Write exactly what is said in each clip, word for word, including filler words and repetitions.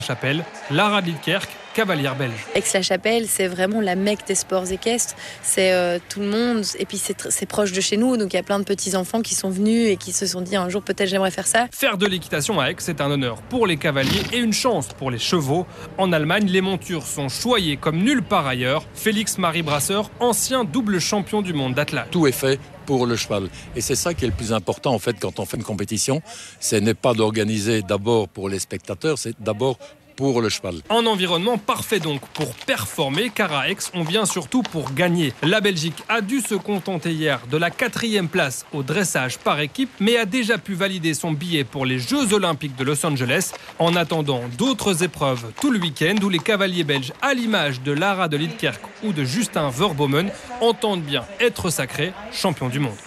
Chapelle, Lara Lidkerk, cavalière belge. Aix-la-Chapelle, c'est vraiment la Mecque des sports équestres. C'est euh, tout le monde, et puis c'est, c'est proche de chez nous, donc il y a plein de petits-enfants qui sont venus et qui se sont dit un jour peut-être j'aimerais faire ça. Faire de l'équitation à Aix, c'est un honneur pour les cavaliers et une chance pour les chevaux. En Allemagne, les montures sont choyées comme nulle part ailleurs. Félix-Marie Brasseur, ancien double champion du monde d'attelage. Tout est fait pour le cheval. Et c'est ça qui est le plus important en fait quand on fait une compétition. Ce n'est pas d'organiser d'abord pour les spectateurs, c'est d'abord pour le cheval. Un environnement parfait donc pour performer, car à Aix, on vient surtout pour gagner. La Belgique a dû se contenter hier de la quatrième place au dressage par équipe, mais a déjà pu valider son billet pour les Jeux Olympiques de Los Angeles. En attendant d'autres épreuves tout le week-end où les cavaliers belges, à l'image de Lara de Lidkerk ou de Justin Verbomen, entendent bien être sacrés champions du monde.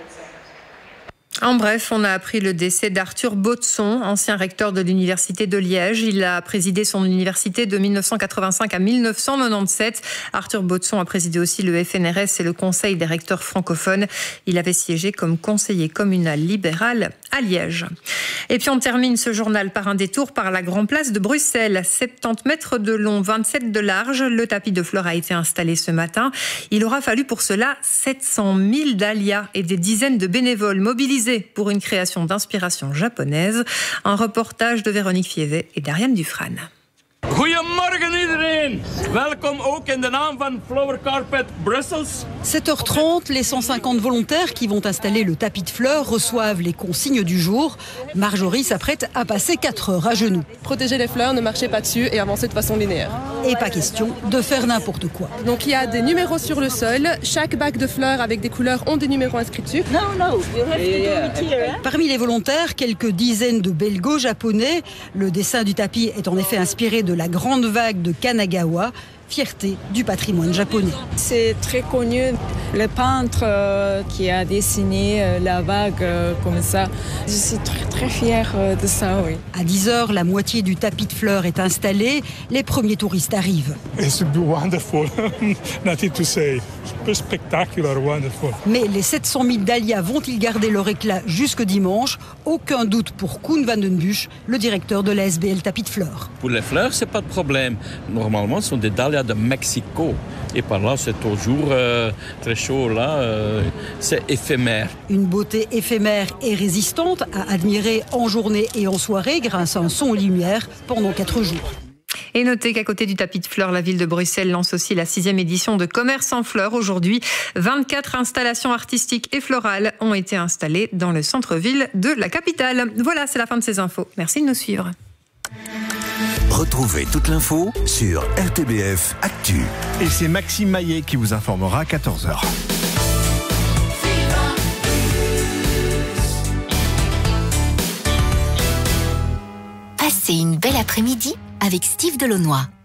En bref, on a appris le décès d'Arthur Baudson, ancien recteur de l'université de Liège. Il a présidé son université de mille neuf cent quatre-vingt-cinq à mille neuf cent quatre-vingt-dix-sept. Arthur Baudson a présidé aussi le F N R S et le Conseil des recteurs francophones. Il avait siégé comme conseiller communal libéral à Liège. Et puis on termine ce journal par un détour par la Grand Place de Bruxelles. soixante-dix mètres de long, vingt-sept de large. Le tapis de fleurs a été installé ce matin. Il aura fallu pour cela sept cent mille dahlias et des dizaines de bénévoles mobilisés pour une création d'inspiration japonaise. Un reportage de Véronique Fievet et d'Ariane Dufrane. Goedemorgen iedereen. Welkom ook in de naam van Flower Carpet Brussels. sept heures trente, les cent cinquante volontaires qui vont installer le tapis de fleurs reçoivent les consignes du jour. Marjorie s'apprête à passer quatre heures à genoux. Protéger les fleurs, ne marchez pas dessus et avancer de façon linéaire. Et pas question de faire n'importe quoi. Donc il y a des numéros sur le sol. Chaque bac de fleurs avec des couleurs ont des numéros inscrits dessus. No, no, you have to do it here. Parmi les volontaires, quelques dizaines de belgo-japonais. Le dessin du tapis est en effet inspiré de la grande vague de Kanagawa, fierté du patrimoine japonais. C'est très connu, le peintre euh, qui a dessiné euh, la vague euh, comme ça. Je suis très très fière euh, de ça, oui. À dix heures, la moitié du tapis de fleurs est installé. Les premiers touristes arrivent. It's wonderful, nothing to say. It's spectacular, wonderful. Mais les sept cent mille dahlias vont-ils garder leur éclat jusque dimanche? Aucun doute pour Koen van den Busch, le directeur de la S B L Tapis de Fleurs. Pour les fleurs, c'est pas de problème. Normalement, ce sont des dahlias de Mexico. Et par là, c'est toujours euh, très chaud. Là, euh, c'est éphémère. Une beauté éphémère et résistante à admirer en journée et en soirée grâce à un son et lumière pendant quatre jours. Et notez qu'à côté du tapis de fleurs, la ville de Bruxelles lance aussi la sixième édition de Commerce en fleurs. Aujourd'hui, vingt-quatre installations artistiques et florales ont été installées dans le centre-ville de la capitale. Voilà, c'est la fin de ces infos. Merci de nous suivre. Retrouvez toute l'info sur R T B F Actu. Et c'est Maxime Maillet qui vous informera à quatorze heures. Passez une belle après-midi avec Steve Delaunoy.